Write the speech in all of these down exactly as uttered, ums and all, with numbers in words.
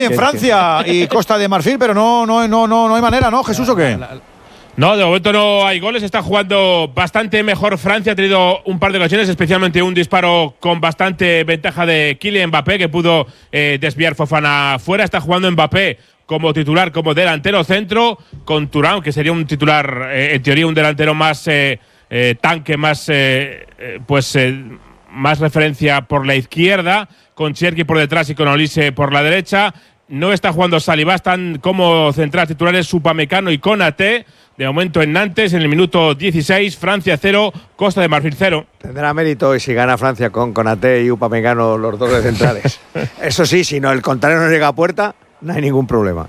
En Francia y Costa de Marfil, pero no, no, no, no, no hay manera, ¿no, Jesús, o qué? No, de momento no hay goles. Está jugando bastante mejor Francia. Ha tenido un par de ocasiones, especialmente un disparo con bastante ventaja de Kylian Mbappé, que pudo eh, desviar Fofana fuera. Está jugando Mbappé como titular, como delantero centro, con Thuram, que sería un titular, eh, en teoría, un delantero más eh, eh, tanque, más, eh, eh, pues, eh, más referencia por la izquierda, con Cherki por detrás y con Olise por la derecha. No está jugando Saliba, están como centrales titulares Upamecano y Konaté. De momento en Nantes, en el minuto dieciséis, Francia cero, Costa de Marfil cero. Tendrá mérito y si gana Francia con Konaté y Upamecano, los dos de centrales. Eso sí, si no el contrario no llega a puerta, no hay ningún problema.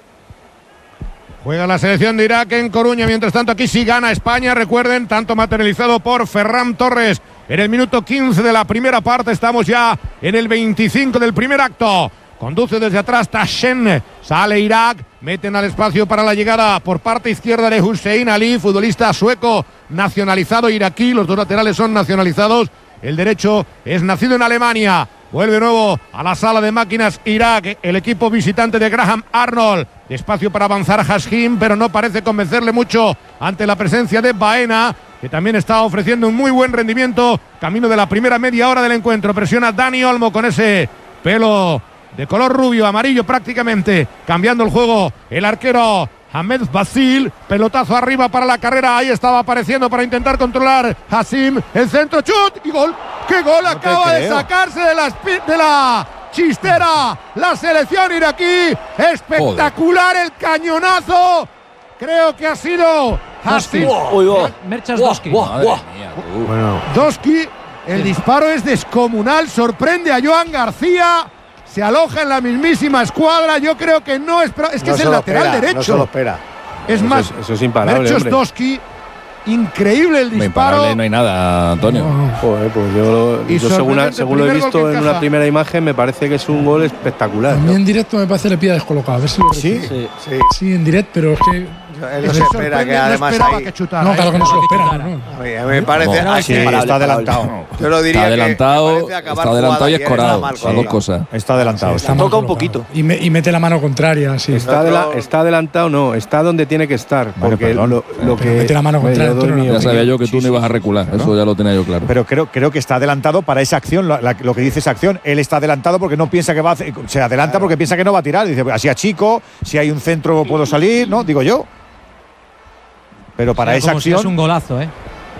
Juega la selección de Irak en Coruña. Mientras tanto, aquí sí gana España. Recuerden, tanto materializado por Ferran Torres en el minuto quince de la primera parte. Estamos ya en el veinticinco del primer acto. Conduce desde atrás Tashen. Sale Irak. Meten al espacio para la llegada por parte izquierda de Hussein Ali, futbolista sueco nacionalizado iraquí. Los dos laterales son nacionalizados. El derecho es nacido en Alemania. Vuelve de nuevo a la sala de máquinas Irak, el equipo visitante de Graham Arnold. Despacio para avanzar Hashim, pero no parece convencerle mucho ante la presencia de Baena, que también está ofreciendo un muy buen rendimiento. Camino de la primera media hora del encuentro. Presiona Dani Olmo con ese pelo de color rubio, amarillo prácticamente. Cambiando el juego el arquero Ahmed Basil, pelotazo arriba para la carrera, ahí estaba apareciendo para intentar controlar Hashim, el centro, chut y gol. ¡Qué gol! No acaba de sacarse de la, de la chistera la selección iraquí. Espectacular. Joder. El cañonazo. Creo que ha sido Hashim. Merchas Doski. Bueno. Doski, el disparo es descomunal, sorprende a Joan García. Se aloja en la mismísima escuadra. Yo creo que no espera. Es que no es el lateral espera, derecho. No se lo espera. Es eso más, es, eso es imparable. Merchos Doski, increíble el disparo. Imparable no hay nada, Antonio. No. Joder, pues yo, yo según, según lo he visto en una primera imagen, me parece que es un gol espectacular. A mí en directo me parece que le pilla descolocado. A ver si lo ¿Sí? sí, sí. Sí, en directo, pero es que. Él no se espera que además no ahí… que chutara, no, claro que no se lo espera. A mí, a mí me parece… No, sí, está adelantado. Yo lo diría está adelantado, que está adelantado y escorado. Son dos cosas. Está adelantado. Sí, está toca un poquito. Y, me, y mete la mano contraria, sí. Está, la, está adelantado, no. Está donde tiene que estar. Porque bueno, lo, lo que… Mete la mano contraria. Ya sabía yo que tú no ibas a recular. ¿no? Eso ya lo tenía yo claro. Pero creo, creo que está adelantado para esa acción. Lo, la, lo que dice esa acción, él está adelantado porque no piensa que va a hacer… Se adelanta porque piensa que no va a tirar. Dice, así a chico, si hay un centro puedo salir, ¿no? Digo yo. Pero para esa acción… Si es un golazo, ¿eh?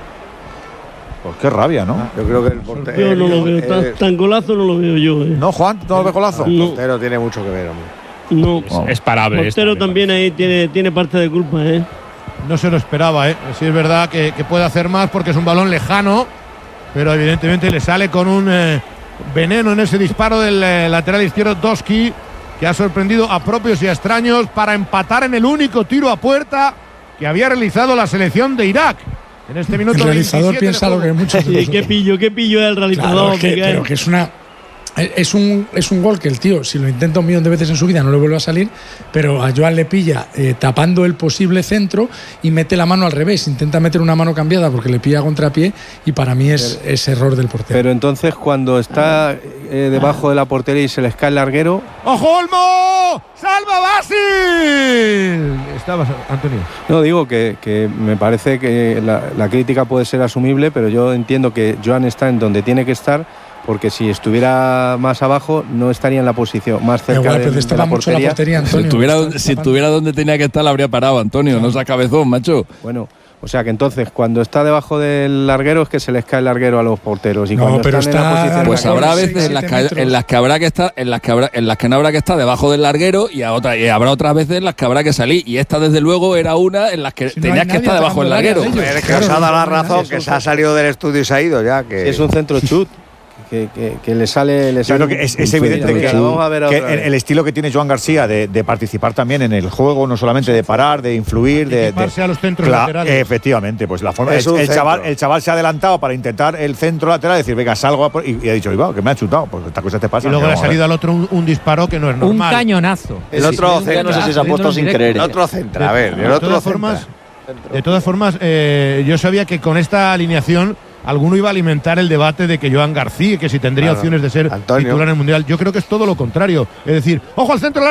Pues qué rabia, ¿no? Yo creo que el portero… Yo no lo veo, tan, tan golazo no lo veo yo, ¿eh? ¿No, Juan? ¿No lo ves golazo? El portero tiene mucho que ver, hombre. No. Es, es parable. El portero también ahí tiene, tiene parte de culpa, ¿eh? No se lo esperaba, ¿eh? Sí es verdad que, que puede hacer más porque es un balón lejano, pero evidentemente le sale con un eh, veneno en ese disparo del eh, lateral izquierdo Doski, que ha sorprendido a propios y a extraños para empatar en el único tiro a puerta que había realizado la selección de Irak. En este minuto el realizador piensa lo que muchos sí, ¿Qué pillo, qué pillo es el realizador? Claro, es que, pero que es una… Es un, es un gol que el tío, si lo intenta un millón de veces en su vida, no le vuelve a salir, pero a Joan le pilla eh, tapando el posible centro y mete la mano al revés, intenta meter una mano cambiada porque le pilla a contrapié y para mí es, pero, es error del portero. Pero entonces cuando está eh, debajo de la portería y se les cae el larguero… ¡Ojo, Olmo! ¡Salva Basil! Estaba Antonio. No, digo que, que me parece que la, la crítica puede ser asumible, pero yo entiendo que Joan está en donde tiene que estar, porque si estuviera más abajo no estaría en la posición más cerca igual, de, de la portería. La portería Antonio, si estuviera, si estuviera donde tenía que estar la habría parado, Antonio, no seas cabezón, macho. Bueno, o sea que entonces cuando está debajo del larguero es que se les cae el larguero a los porteros y no, cuando pero están está, en la posición pues habrá veces en las, que, en las que habrá que estar en las que habrá en las que no habrá que estar debajo del larguero y, a otra, y habrá otras veces en las que habrá que salir y esta desde luego era una en las que si tenías no que estar debajo del larguero. De ellos, es que os ha dado la razón que se ha salido del estudio y se ha ido ya que… Si es un centro chut. Que, que, que le sale, le sale Yo creo que es, es evidente que, que el, el estilo que tiene Joan García de, de participar también en el juego, no solamente de parar, de influir, de, de a los centros la, laterales. Efectivamente, pues la forma el, el chaval, el chaval se ha adelantado para intentar el centro lateral, decir, venga, salgo a por, y, y ha dicho, Iba, que me ha chutado, pues esta cosa te pasa. Y luego le ha salido ver. al otro un, un disparo que no es normal. Un cañonazo. El otro sí, centra, no sé si se ha puesto sin querer. El otro centra, a ver, el de otro todas formas, de todas formas, eh, yo sabía que con esta alineación alguno iba a alimentar el debate de que Joan García, que si tendría claro, opciones de ser Antonio. Titular en el Mundial. Yo creo que es todo lo contrario. Es decir, ojo al centro.